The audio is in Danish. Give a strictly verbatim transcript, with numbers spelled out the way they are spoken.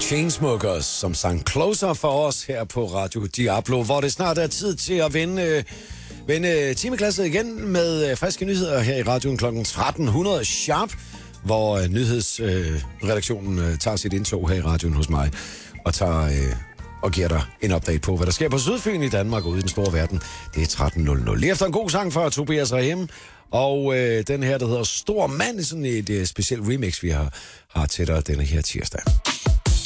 Chainsmokers, som sang Closer for os her på Radio Diablo, hvor det snart er tid til at vende, vende timeglasset igen med friske nyheder her i radioen klokken tretten hundrede sharp, hvor nyhedsredaktionen øh, tager sit indtog her i radioen hos mig og tager øh, og giver dig en update på, hvad der sker på Sydfyn i Danmark og ude i den store verden. Det er tretten hundrede. Lige efter en god sang fra Tobias Rahim, og øh, den her, der hedder Stor Mand, sådan et øh, specielt remix, vi har, har til dig denne her tirsdag.